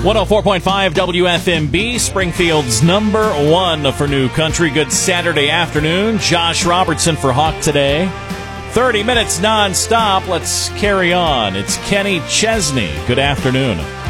104.5 WFMB, Springfield's number one for new country. Good Saturday afternoon. Josh Robertson for Hawk today. 30 minutes nonstop. Let's carry on. It's Kenny Chesney. Good afternoon.